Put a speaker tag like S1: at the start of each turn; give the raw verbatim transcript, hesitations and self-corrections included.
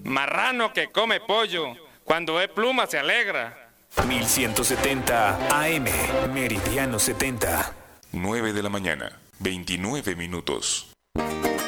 S1: Marrano que come pollo, cuando ve pluma se alegra.
S2: mil ciento setenta A M, Meridiano setenta.
S3: nueve de la mañana, veintinueve minutos.